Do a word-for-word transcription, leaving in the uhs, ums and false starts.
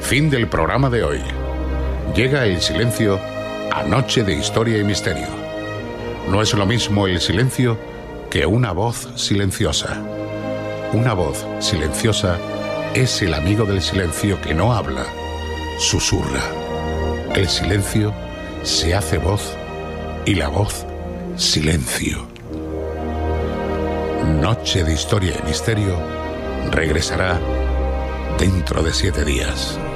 Fin del programa de hoy. Llega el silencio a Noche de Historia y Misterio. No es lo mismo el silencio que una voz silenciosa. Una voz silenciosa es el amigo del silencio que no habla, susurra. El silencio se hace voz y la voz silencio. Noche de Historia y Misterio regresará dentro de siete días.